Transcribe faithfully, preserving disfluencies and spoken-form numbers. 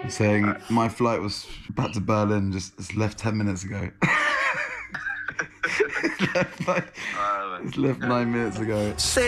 saying my flight was back to Berlin just it's left ten minutes ago. It's left, like, it's left nine minutes ago.